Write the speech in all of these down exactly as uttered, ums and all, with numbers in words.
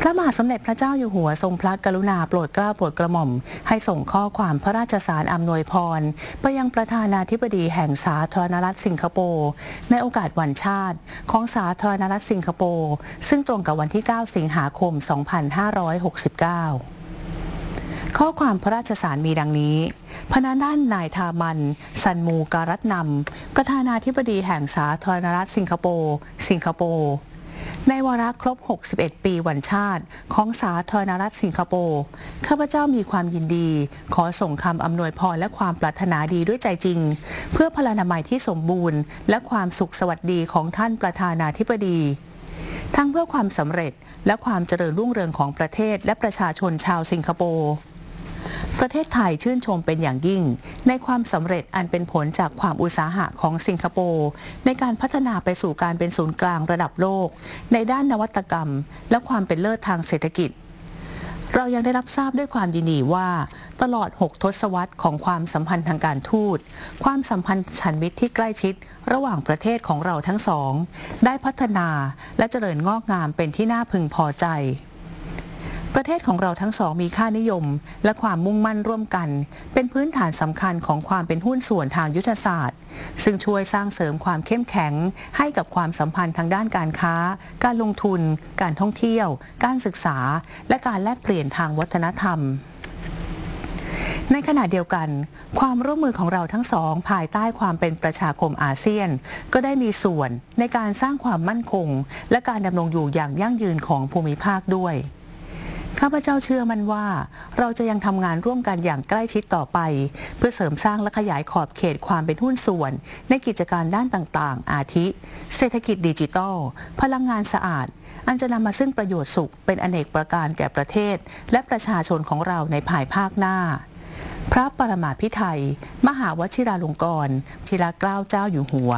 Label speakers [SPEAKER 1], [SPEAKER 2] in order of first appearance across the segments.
[SPEAKER 1] ระมหาสมเด็จพระเจ้าอยู่หัวทรงพระกรุณาโปรดเกล้าโปรดกระหม่อมให้ส่งข้อความพระราชสารอำนวยพรไปยังประธานาธิบดีแห่งสาธารณรัฐสิงคโปร์ในโอกาสวันชาติของสาธารณรัฐสิงคโปร์ซึ่งตรงกับวันที่เก้าสิงหาคมสองพันห้าร้อยหกสิบเก้าข้อความพระราชสารมีดังนี้พระด้านนายทามันซันมูการัตนำประธานาธิบดีแห่งสาธารณรัฐสิงคโปร์สิงคโปร์ในวาระครบหกสิบเอ็ดปีวันชาติของสาธารณรัฐสิงคโปร์ข้าพเจ้ามีความยินดีขอส่งคำอำนวยพรและความปรารถนาดีด้วยใจจริงเพื่อพลานามัยที่สมบูรณ์และความสุขสวัสดีของท่านประธานาธิบดีทั้งเพื่อความสำเร็จและความเจริญรุ่งเรืองของประเทศและประชาชนชาวสิงคโปร์ประเทศไทยชื่นชมเป็นอย่างยิ่งในความสำเร็จอันเป็นผลจากความอุตสาหะของสิงคโปร์ในการพัฒนาไปสู่การเป็นศูนย์กลางระดับโลกในด้านนวัตกรรมและความเป็นเลิศทางเศรษฐกิจเรายังได้รับทราบด้วยความยินดีว่าตลอดหกทศวรรษของความสัมพันธ์ทางการทูตความสัมพันธ์ฉันมิตรที่ใกล้ชิดระหว่างประเทศของเราทั้งสองได้พัฒนาและเจริญงอกงามเป็นที่น่าพึงพอใจประเทศของเราทั้งสองมีค่านิยมและความมุ่งมั่นร่วมกันเป็นพื้นฐานสำคัญของความเป็นหุ้นส่วนทางยุทธศาสตร์ซึ่งช่วยสร้างเสริมความเข้มแข็งให้กับความสัมพันธ์ทางด้านการค้าการลงทุนการท่องเที่ยวการศึกษาและการแลกเปลี่ยนทางวัฒนธรรมในขณะเดียวกันความร่วมมือของเราทั้งสองภายใต้ความเป็นประชาคมอาเซียนก็ได้มีส่วนในการสร้างความมั่นคงและการดำรงอยู่อย่างยั่งยืนของภูมิภาคด้วยข้าพเจ้าเชื่อมั่นว่าเราจะยังทำงานร่วมกันอย่างใกล้ชิดต่อไปเพื่อเสริมสร้างและขยายขอบเขตความเป็นหุ้นส่วนในกิจการด้านต่างๆอาทิเศรษฐกิจดิจิทัลพลังงานสะอาดอันจะนำมาซึ่งประโยชน์สุขเป็นอเนกประการแก่ประเทศและประชาชนของเราในภายภาคหน้าพระปรมาภิไธยมหาวชิราลงกรณ์ชิรเกล้าเจ้าอยู่หัว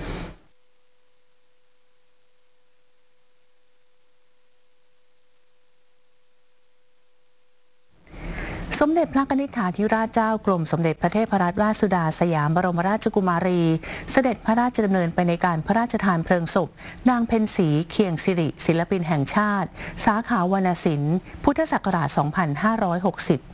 [SPEAKER 1] สมเด็จพระนิธิถาธิราชเจ้ากรมสมเด็จพระเทพรัตนราชสุดาสยามบรมราชกุมารีเสด็จพระราชดำเนินไปในการพระราชทานเพลิงศพนางเพ็ญศรีเคียงสิริศิลปินแห่งชาติสาขาวรรณศิลป์พุทธศักราชสองพันห้าร้อยหกสิบ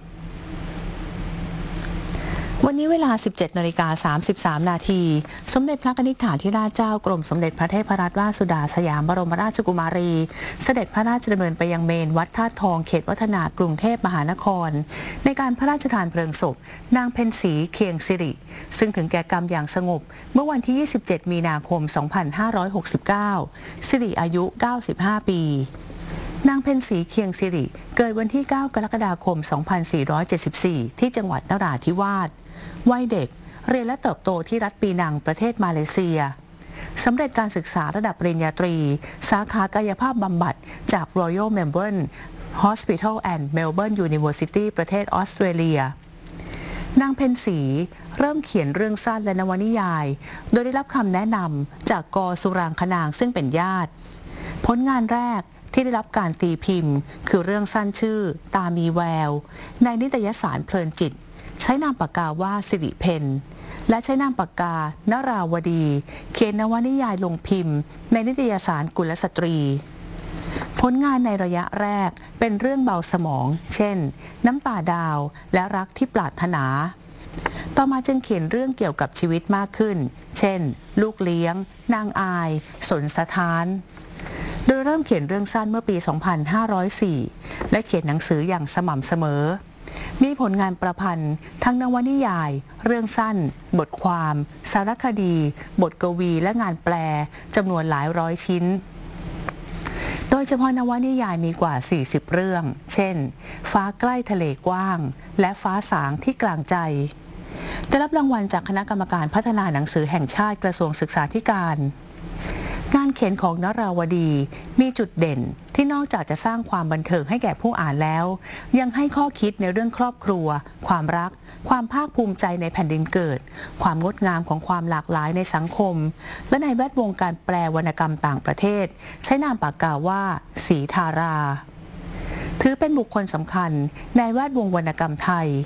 [SPEAKER 1] วันนี้เวลา สิบเจ็ดนาฬิกาสามสิบสาม นาทีสมเด็จพระนิธิถาธิราชเจ้ากรมสมเด็จพระเทพรัตนราชสุดาสยามบรมราชกุมารีเสด็จพระราชดำเนินไปยังเมนวัดธาตุทองเขตวัฒนากรุงเทพมหานครในการพระราชทานเพลิงศพนางเพ็ญศรีเคียงสิริซึ่งถึงแก่กรรมอย่างสงบเมื่อวันที่ยี่สิบเจ็ดมีนาคมสองพันห้าร้อยหกสิบเก้าสิริอายุเก้าสิบห้าปีนางเพ็ญศรีเคียงสิริเกิดวันที่เก้ากรกฎาคมสองพันสี่ร้อยเจ็ดสิบสี่ที่จังหวัดนราธิวาสวัยเด็กเรียนและเติบโตที่รัฐปีนังประเทศมาเลเซียสำเร็จการศึกษาระดับปริญญาตรีสาขากายภาพบำบัดจาก Royal Melbourne Hospital and Melbourne University ประเทศออสเตรเลียนางเพ็ญศรีเริ่มเขียนเรื่องสั้นและนวนิยายโดยได้รับคำแนะนำจากก.สุรางคนางซึ่งเป็นญาติผลงานแรกที่ได้รับการตีพิมพ์คือเรื่องสั้นชื่อตามีแววในนิตยสารเพลินจิตใช้นามปากกาว่าสิริเพนและใช้นามปากกานราวดีเขียนนวนิยายลงพิมพ์ในนิตยสารกุลสตรีผลงานในระยะแรกเป็นเรื่องเบาสมองเช่นน้ำตาดาวและรักที่ปรารถนาต่อมาจึงเขียนเรื่องเกี่ยวกับชีวิตมากขึ้นเช่นลูกเลี้ยงนางอายสนสถานโดยเริ่มเขียนเรื่องสั้นเมื่อปี สองพันห้าร้อยสี่ และเขียนหนังสืออย่างสม่ำเสมอมีผลงานประพันธ์ทั้งนวนิยายเรื่องสั้นบทความสารคดีบทกวีและงานแปลจำนวนหลายร้อยชิ้นโดยเฉพาะนวนิยายมีกว่าสี่สิบเรื่องเช่นฟ้าใกล้ทะเลกว้างและฟ้าสางที่กลางใจได้รับรางวัลจากคณะกรรมการพัฒนาหนังสือแห่งชาติกระทรวงศึกษาธิการงานเขียนของนราวดีมีจุดเด่นที่นอกจากจะสร้างความบันเทิงให้แก่ผู้อ่านแล้วยังให้ข้อคิดในเรื่องครอบครัวความรักความภาคภูมิใจในแผ่นดินเกิดความงดงามของความหลากหลายในสังคมและในแวดวงการแปลวรรณกรรมต่างประเทศใช้นามปากกาว่าศรีธาราถือเป็นบุคคลสำคัญในแวดวงวรรณกรรมไทย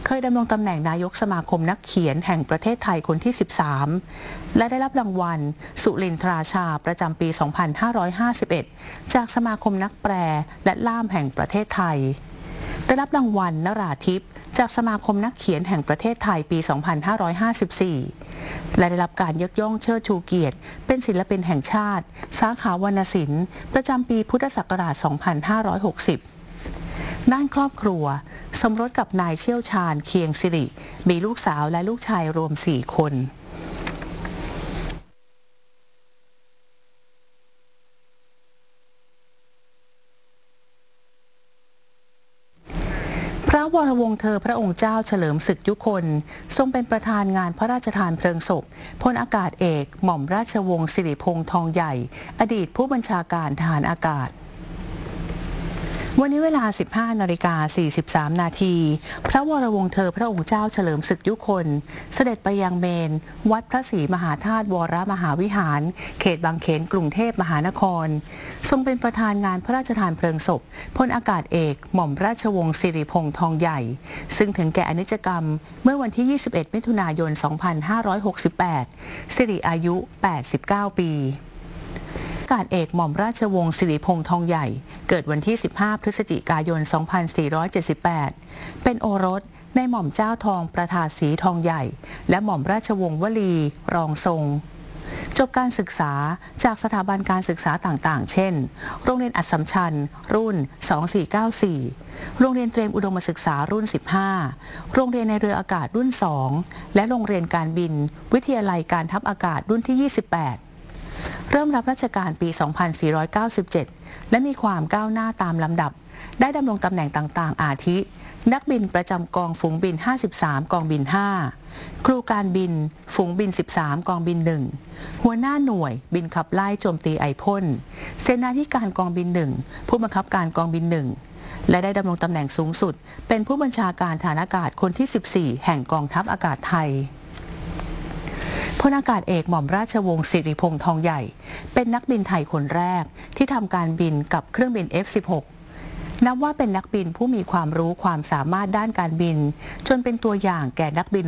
[SPEAKER 1] เคยดำรงตำแหน่งนายกสมาคมนักเขียนแห่งประเทศไทยคนที่ สิบสาม และได้รับรางวัลสุรินทราชาประจำปี สองพันห้าร้อยห้าสิบเอ็ด จากสมาคมนักแปลและล่ามแห่งประเทศไทยได้รับรางวัลนราธิปจากสมาคมนักเขียนแห่งประเทศไทยปี สองพันห้าร้อยห้าสิบสี่ และได้รับการยกย่องเชิดชูเกียรติเป็นศิลปินแห่งชาติสาขาวรรณศิลป์ประจำปีพุทธศักราช สองพันห้าร้อยหกสิบ ด้านครอบครัวสมรสกับนายเชี่ยวชาญเคียงสิริมีลูกสาวและลูกชายรวม สี่ คนพระวรวงศ์เธอพระองค์เจ้าเฉลิมศึกยุคนทรงเป็นประธานงานพระราชทานเพลิงศพพลอากาศเอกหม่อมราชวงศ์สิริพงษ์ทองใหญ่อดีตผู้บัญชาการทหารอากาศวันนี้เวลา สิบห้านาฬิกาสี่สิบสาม นาทีพระวรวงศ์เธอพระองค์เจ้าเฉลิมศึกยุคนเสด็จไปยังเมนวัดพระศรีมหาธาตุวรมหาวิหารเขตบางเขนกรุงเทพมหานครทรงเป็นประธานงานพระราชทานเพลิงศพพลอากาศเอกหม่อมราชวงศ์สิริพงษ์ทองใหญ่ซึ่งถึงแก่อนิจกรรมเมื่อวันที่ ยี่สิบเอ็ด มิถุนายน สองพันห้าร้อยหกสิบแปด สิริอายุ แปดสิบเก้า ปีอากาศเอกหม่อมราชวงศ์สิริพงษ์ทองใหญ่เกิดวันที่ สิบห้า พฤศจิกายน สองพันสี่ร้อยเจ็ดสิบแปด เป็นโอรสในหม่อมเจ้าทองประทาศรีทองใหญ่และหม่อมราชวงศ์วลีรองทรงจบการศึกษาจากสถาบันการศึกษาต่างๆเช่นโรงเรียนอัสสัมชัญรุ่น สองสี่เก้าสี่ โรงเรียนเตรียมอุดมศึกษารุ่น สิบห้า โรงเรียนในเรืออากาศรุ่น สอง และโรงเรียนการบินวิทยาลัยการทัพอากาศรุ่นที่ ยี่สิบแปดเริ่มรับราชการปี สองพันสี่ร้อยเก้าสิบเจ็ด และมีความก้าวหน้าตามลำดับได้ดำรงตำแหน่งต่างๆอาทิ นักบินประจำกองฝูงบิน ห้าสิบสาม กองบิน ห้า ครูการบินฝูงบิน สิบสาม กองบิน หนึ่ง หัวหน้าหน่วยบินขับไล่โจมตีไอพ่นเสนาธิการกองบิน หนึ่ง ผู้บังคับการกองบิน หนึ่ง และได้ดำรงตำแหน่งสูงสุดเป็นผู้บัญชาการฐานอากาศคนที่ สิบสี่ แห่งกองทัพอากาศไทยพลอากาศเอกหม่อมราชวงศ์สิริพงษ์ทองใหญ่เป็นนักบินไทยคนแรกที่ทำการบินกับเครื่องบิน เอฟ สิบหก นับว่าเป็นนักบินผู้มีความรู้ความสามารถด้านการบินจนเป็นตัวอย่างแก่นักบิน